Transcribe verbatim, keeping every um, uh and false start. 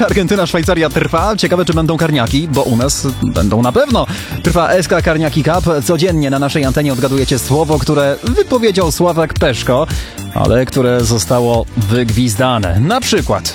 Mecz Argentyna-Szwajcaria trwa. Ciekawe, czy będą karniaki, bo u nas będą na pewno. Trwa S K Karniaki Cup. Codziennie na naszej antenie odgadujecie słowo, które wypowiedział Sławek Peszko, ale które zostało wygwizdane. Na przykład